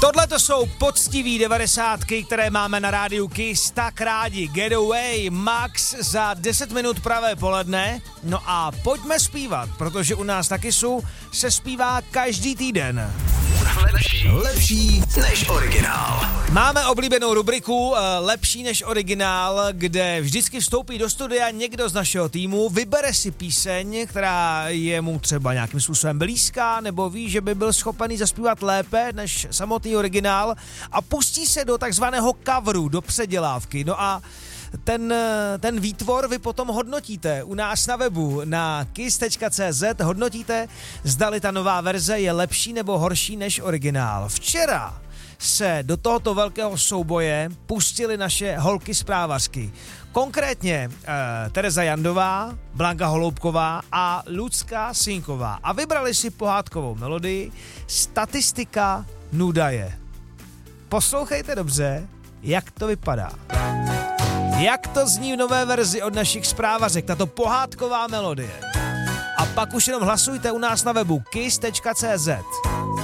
Tohle to jsou poctivý 90, které máme na rádiu Kiss tak rádi. Get Away, Max za 10 minut pravé poledne. No a pojďme zpívat, protože u nás na Kissu se zpívá každý týden. Lepší než originál. Máme oblíbenou rubriku Lepší než originál, kde vždycky vstoupí do studia někdo z našeho týmu, vybere si píseň, která je mu třeba nějakým způsobem blízká, nebo ví, že by byl schopen zaspívat lépe než samotný originál a pustí se do takzvaného coveru, do předělávky. No a ten výtvor vy potom hodnotíte u nás na webu na kiss.cz, hodnotíte, zdali ta nová verze je lepší nebo horší než originál. Včera se do tohoto velkého souboje pustily naše holky zprávařky. Konkrétně Tereza Jandová, Blanka Holoubková a Lucka Sinková. A vybrali si pohádkovou melodii Statistika nuda je. Poslouchejte dobře, jak to vypadá. Jak to zní v nové verzi od našich zprávařek, tato pohádková melodie. A pak už jenom hlasujte u nás na webu kiss.cz.